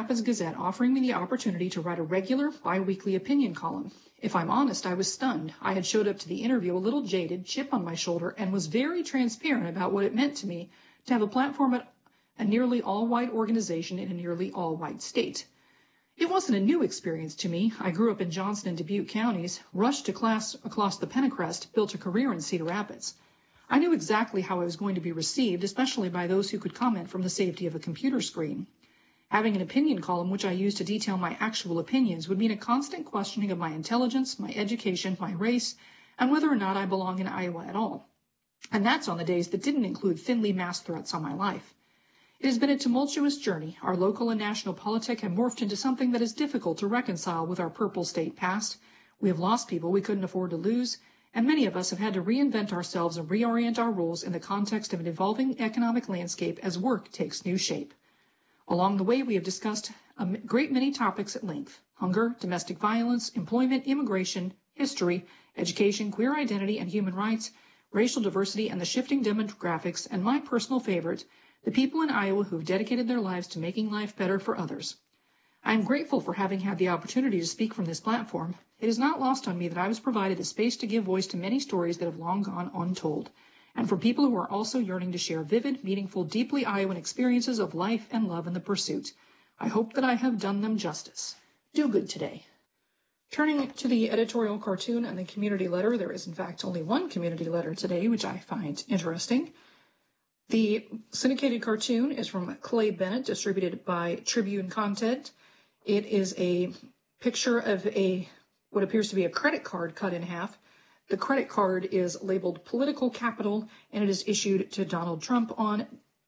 Rapids Gazette offering me the opportunity to write a regular bi-weekly opinion column. If I'm honest, I was stunned. I had showed up to the interview a little jaded, chip on my shoulder, and was very transparent about what it meant to me to have a platform at a nearly all-white organization in a nearly all-white state. It wasn't a new experience to me. I grew up in Johnson and Dubuque counties, rushed to class across the Pennacrest, built a career in Cedar Rapids. I knew exactly how I was going to be received, especially by those who could comment from the safety of a computer screen. Having an opinion column which I use to detail my actual opinions would mean a constant questioning of my intelligence, my education, my race, and whether or not I belong in Iowa at all. And that's on the days that didn't include thinly masked threats on my life. It has been a tumultuous journey. Our local and national politics have morphed into something that is difficult to reconcile with our purple state past. We have lost people we couldn't afford to lose, and many of us have had to reinvent ourselves and reorient our roles in the context of an evolving economic landscape as work takes new shape. Along the way, we have discussed a great many topics at length: hunger, domestic violence, employment, immigration, history, education, queer identity and human rights, racial diversity and the shifting demographics, and my personal favorite, the people in Iowa who have dedicated their lives to making life better for others. I am grateful for having had the opportunity to speak from this platform. It is not lost on me that I was provided the space to give voice to many stories that have long gone untold, and from people who are also yearning to share vivid, meaningful, deeply Iowan experiences of life and love in the pursuit. I hope that I have done them justice. Do good today. Turning to the editorial cartoon and the community letter, there is in fact only one community letter today, which I find interesting. The syndicated cartoon is from Clay Bennett, distributed by Tribune Content. It is a picture of what appears to be a credit card cut in half. The credit card is labeled Political Capital, and it is issued to Donald Trump on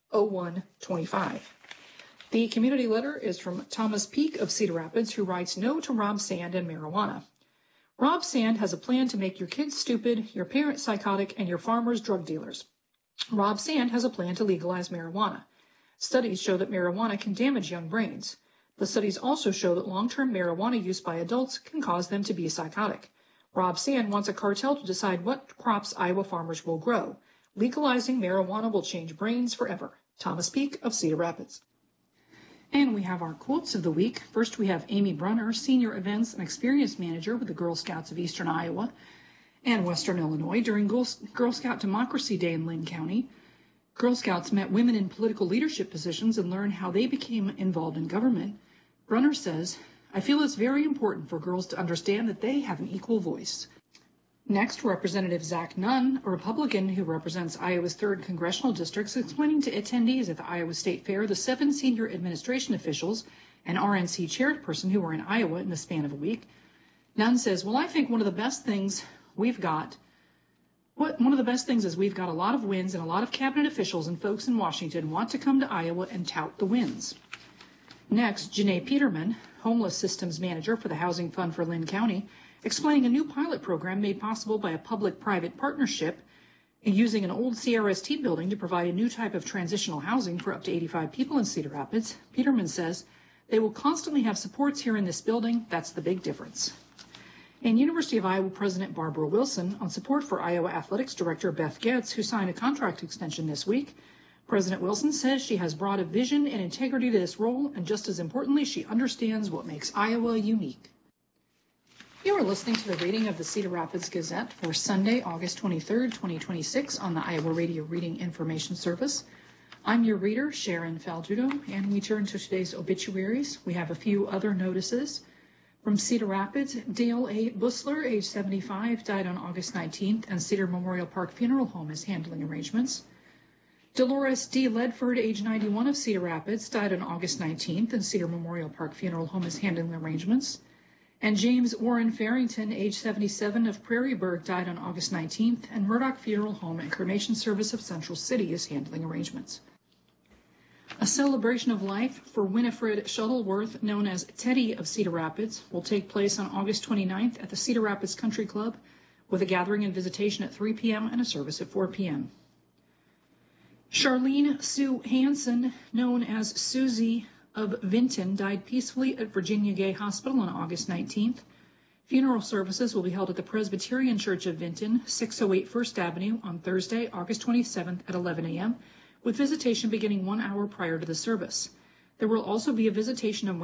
01/25. The community letter is from Thomas Peake of Cedar Rapids, who writes, "No to Rob Sand and marijuana. Rob Sand has a plan to make your kids stupid, your parents psychotic, and your farmers drug dealers. Rob Sand has a plan to legalize marijuana. Studies show that marijuana can damage young brains. The studies also show that long-term marijuana use by adults can cause them to be psychotic. Rob Sand wants a cartel to decide what crops Iowa farmers will grow. Legalizing marijuana will change brains forever." Thomas Peake of Cedar Rapids. And we have our quotes of the week. First, we have Amy Brunner, Senior Events and Experience Manager with the Girl Scouts of Eastern Iowa and Western Illinois. During Girl Scout Democracy Day in Lynn County, Girl Scouts met women in political leadership positions and learned how they became involved in government. Brunner says, "I feel it's very important for girls to understand that they have an equal voice." Next, Representative Zach Nunn, a Republican who represents Iowa's 3rd Congressional District, is explaining to attendees at the Iowa State Fair the 7 senior administration officials and RNC chairperson who were in Iowa in the span of a week. Nunn says, "Well, I think one of the best things is we've got a lot of wins, and a lot of cabinet officials and folks in Washington want to come to Iowa and tout the wins." Next, Janae Peterman, Homeless Systems Manager for the Housing Fund for Lynn County, explaining a new pilot program made possible by a public-private partnership using an old CRST building to provide a new type of transitional housing for up to 85 people in Cedar Rapids. Peterman says, "They will constantly have supports here in this building. That's the big difference." And University of Iowa President Barbara Wilson on support for Iowa Athletics Director Beth Getz, who signed a contract extension this week. President Wilson says she has brought a vision and integrity to this role, and just as importantly, she understands what makes Iowa unique. You are listening to the reading of the Cedar Rapids Gazette for Sunday, August 23rd, 2026 on the Iowa Radio Reading Information Service. I'm your reader, Sharon Faldudo, and we turn to today's obituaries. We have a few other notices. From Cedar Rapids, Dale A. Busler, age 75, died on August 19th, and Cedar Memorial Park Funeral Home is handling arrangements. Dolores D. Ledford, age 91 of Cedar Rapids, died on August 19th, and Cedar Memorial Park Funeral Home is handling arrangements. And James Warren Farrington, age 77 of Prairieburg, died on August 19th, and Murdoch Funeral Home and Cremation Service of Central City is handling arrangements. A celebration of life for Winifred Shuttleworth, known as Teddy of Cedar Rapids, will take place on August 29th at the Cedar Rapids Country Club, with a gathering and visitation at 3 p.m. and a service at 4 p.m. Charlene Sue Hansen, known as Susie of Vinton, died peacefully at Virginia Gay Hospital on August 19th. Funeral services will be held at the Presbyterian Church of Vinton, 608 First Avenue, on Thursday, August 27th at 11 a.m., with visitation beginning 1 hour prior to the service. There will also be a visitation on